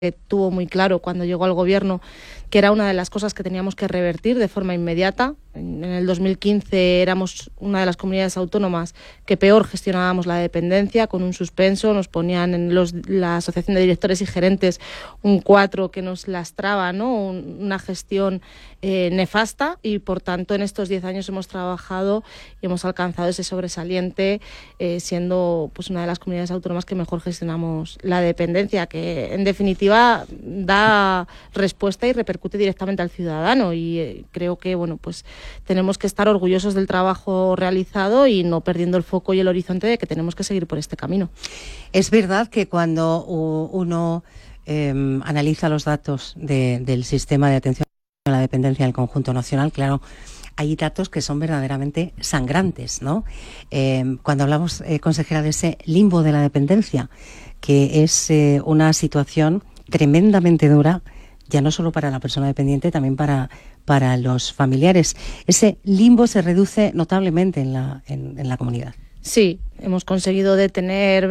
tuvo muy claro cuando llegó al gobierno que era una de las cosas que teníamos que revertir de forma inmediata. En el 2015 éramos una de las comunidades autónomas que peor gestionábamos la dependencia, con un suspenso, nos ponían en la Asociación de Directores y Gerentes un 4 que nos lastraba, ¿no? Una gestión nefasta, y por tanto en estos 10 años hemos trabajado y hemos alcanzado ese sobresaliente, siendo pues una de las comunidades autónomas que mejor gestionamos la dependencia, que en definitiva da respuesta y repercute directamente al ciudadano, y creo que pues tenemos que estar orgullosos del trabajo realizado y no perdiendo el foco y el horizonte de que tenemos que seguir por este camino. Es verdad que cuando uno analiza los datos del sistema de atención a la dependencia del conjunto nacional, claro, hay datos que son verdaderamente sangrantes, ¿no? Cuando hablamos, consejera, de ese limbo de la dependencia, que es una situación tremendamente dura, ya no solo para la persona dependiente, también para los familiares. Ese limbo se reduce notablemente en la comunidad. Sí, hemos conseguido detener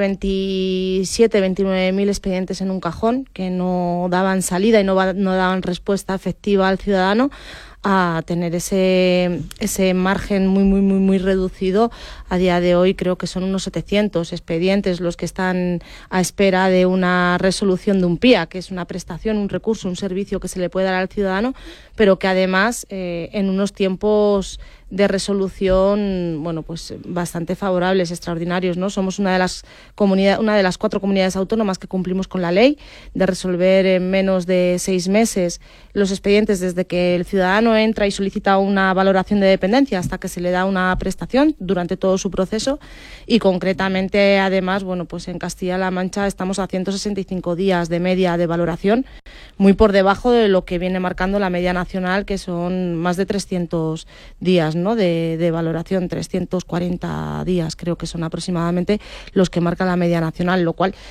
29.000 expedientes en un cajón que no daban salida y no daban respuesta efectiva al ciudadano, a tener ese margen muy reducido. A día de hoy creo que son unos 700 expedientes los que están a espera de una resolución de un PIA, que es una prestación, un recurso, un servicio que se le puede dar al ciudadano, pero que además en unos tiempos de resolución pues bastante favorables, extraordinarios, ¿no? Somos una de las 4 comunidades autónomas que cumplimos con la ley de resolver en menos de 6 meses los expedientes desde que el ciudadano entra y solicita una valoración de dependencia hasta que se le da una prestación durante todo su proceso, y concretamente además pues en Castilla-La Mancha estamos a 165 días de media de valoración, muy por debajo de lo que viene marcando la media nacional, que son más de 300 días, ¿no? de valoración, 340 días creo que son aproximadamente los que marca la media nacional, lo cual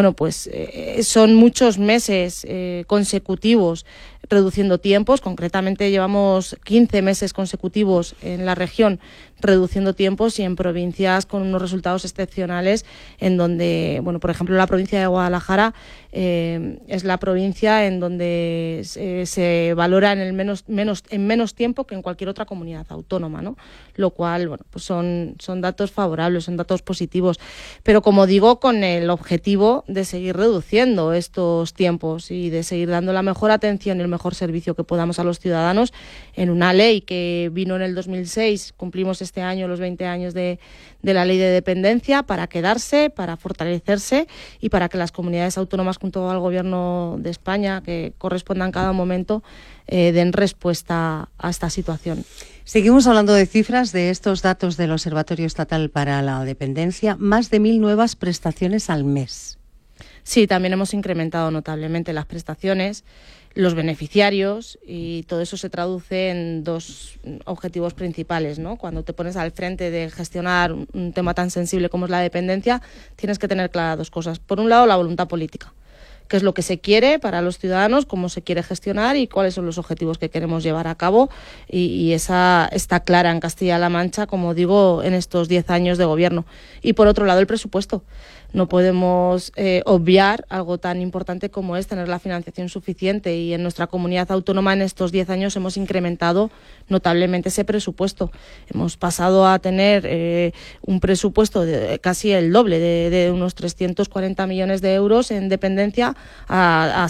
son muchos meses consecutivos reduciendo tiempos. Concretamente llevamos 15 meses consecutivos en la región reduciendo tiempos, y en provincias con unos resultados excepcionales, en donde, por ejemplo, la provincia de Guadalajara es la provincia en donde se valora en menos tiempo que en cualquier otra comunidad autónoma, ¿no? Lo cual, son datos favorables, son datos positivos, pero como digo, con el objetivo de seguir reduciendo estos tiempos y de seguir dando la mejor atención y el mejor servicio que podamos a los ciudadanos, en una ley que vino en el 2006, cumplimos este año los 20 años de la ley de dependencia, para quedarse, para fortalecerse y para que las comunidades autónomas, junto al Gobierno de España, que correspondan en cada momento, den respuesta a esta situación. Seguimos hablando de cifras, de estos datos del Observatorio Estatal para la Dependencia, más de 1.000 nuevas prestaciones al mes. Sí, también hemos incrementado notablemente las prestaciones, los beneficiarios, y todo eso se traduce en 2 objetivos principales, ¿no? Cuando te pones al frente de gestionar un tema tan sensible como es la dependencia, tienes que tener claras 2 cosas. Por un lado, la voluntad política, qué es lo que se quiere para los ciudadanos, cómo se quiere gestionar y cuáles son los objetivos que queremos llevar a cabo, y esa está clara en Castilla-La Mancha, como digo, en estos 10 años de gobierno. Y por otro lado, el presupuesto. No podemos obviar algo tan importante como es tener la financiación suficiente, y en nuestra comunidad autónoma en estos 10 años hemos incrementado notablemente ese presupuesto. Hemos pasado a tener un presupuesto de casi el doble, de unos 340 millones de euros en dependencia a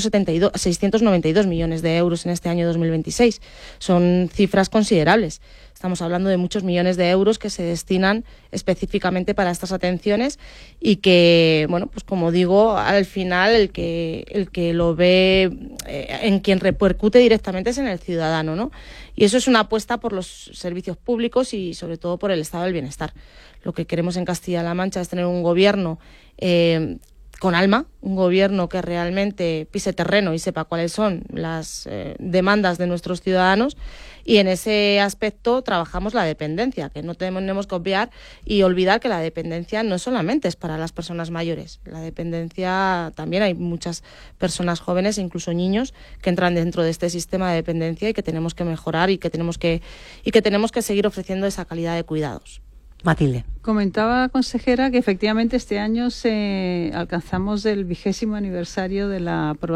692 millones de euros en este año 2026. Son cifras considerables. Estamos hablando de muchos millones de euros que se destinan específicamente para estas atenciones, y que, como digo, al final el que lo ve, en quien repercute directamente es en el ciudadano, ¿no? Y eso es una apuesta por los servicios públicos y sobre todo por el estado del bienestar. Lo que queremos en Castilla-La Mancha es tener un gobierno con alma, un gobierno que realmente pise terreno y sepa cuáles son las demandas de nuestros ciudadanos, y en ese aspecto trabajamos la dependencia, que no tenemos que obviar y olvidar que la dependencia no solamente es para las personas mayores. La dependencia también hay muchas personas jóvenes e incluso niños que entran dentro de este sistema de dependencia, y que tenemos que mejorar y que tenemos que seguir ofreciendo esa calidad de cuidados. Matilde. Comentaba, consejera, que efectivamente este año alcanzamos el 20º aniversario de la aprobación